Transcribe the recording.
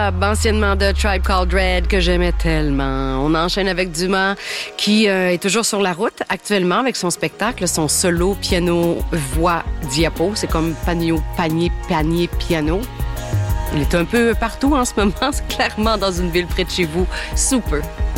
Anciennement de Tribe Called Red que j'aimais tellement. On enchaîne avec Dumas qui est toujours sur la route actuellement avec son spectacle, son solo piano voix diapo. C'est comme panier, piano. Il est un peu partout en ce moment, c'est clairement dans une ville près de chez vous. Super.